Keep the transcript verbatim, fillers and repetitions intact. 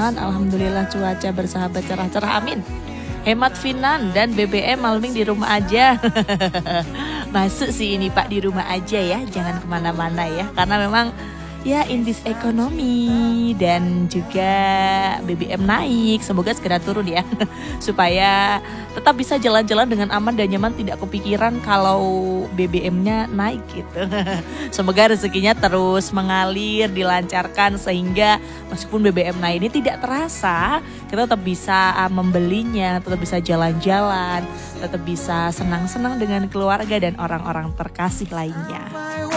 aman, alhamdulillah cuaca bersahabat cerah-cerah, amin. Hemat finan dan B B M Malming di rumah aja. Masuk sih ini Pak, di rumah aja ya, jangan kemana-mana ya, karena memang ya in this economy dan juga B B M naik, semoga segera turun ya. Supaya tetap bisa jalan-jalan dengan aman dan nyaman, tidak kepikiran kalau B B M-nya naik gitu. Semoga rezekinya terus mengalir, dilancarkan sehingga meskipun B B M naik ini tidak terasa, kita tetap bisa membelinya, tetap bisa jalan-jalan, tetap bisa senang-senang dengan keluarga dan orang-orang terkasih lainnya.